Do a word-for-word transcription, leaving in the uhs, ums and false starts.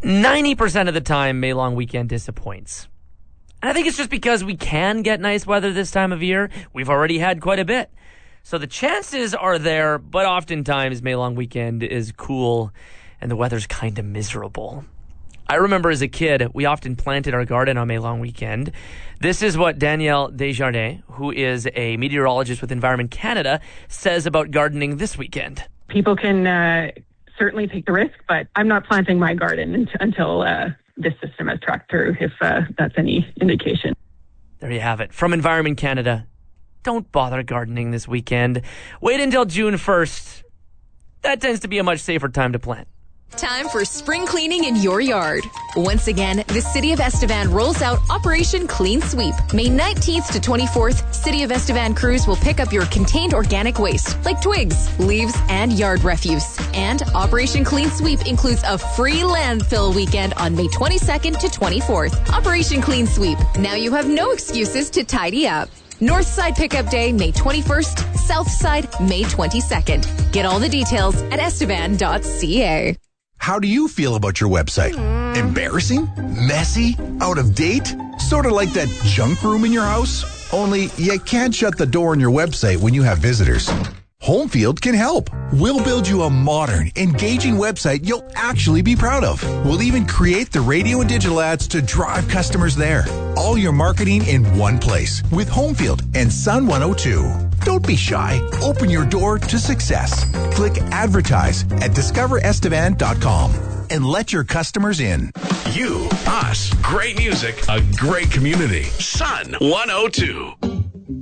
ninety percent of the time, May Long Weekend disappoints. And I think it's just because we can get nice weather this time of year. We've already had quite a bit. So the chances are there, but oftentimes May Long Weekend is cool and the weather's kind of miserable. I remember as a kid, we often planted our garden on May Long Weekend. This is what Danielle Desjardins, who is a meteorologist with Environment Canada, says about gardening this weekend. People can uh, certainly take the risk, but I'm not planting my garden until uh, this system has tracked through, if uh, that's any indication. There you have it. From Environment Canada, don't bother gardening this weekend. Wait until June first. That tends to be a much safer time to plant. Time for spring cleaning in your yard. Once again, the City of Estevan rolls out Operation Clean Sweep. May nineteenth to twenty-fourth, City of Estevan crews will pick up your contained organic waste, like twigs, leaves, and yard refuse. And Operation Clean Sweep includes a free landfill weekend on May twenty-second to twenty-fourth. Operation Clean Sweep. Now you have no excuses to tidy up. North Side Pickup Day, May twenty-first. South Side, May twenty-second. Get all the details at estevan dot c a. How do you feel about your website? Embarrassing? Messy? Out of date? Sort of like that junk room in your house? Only you can't shut the door on your website when you have visitors. Homefield can help. We'll build you a modern, engaging website you'll actually be proud of. We'll even create the radio and digital ads to drive customers there. All your marketing in one place with Homefield and Sun one oh two. Don't be shy. Open your door to success. Click advertise at discover estevan dot com and let your customers in. You, us, great music, a great community. Sun one oh two.